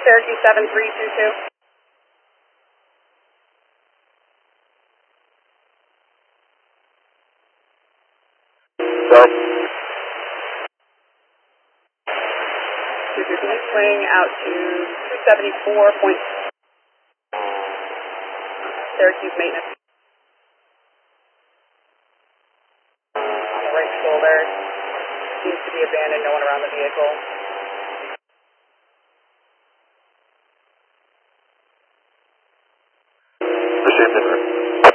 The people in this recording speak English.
Syracuse 7322. Swing out to 274 point. Syracuse maintenance. On the right shoulder. Seems to be abandoned, no one around the vehicle. Received in route.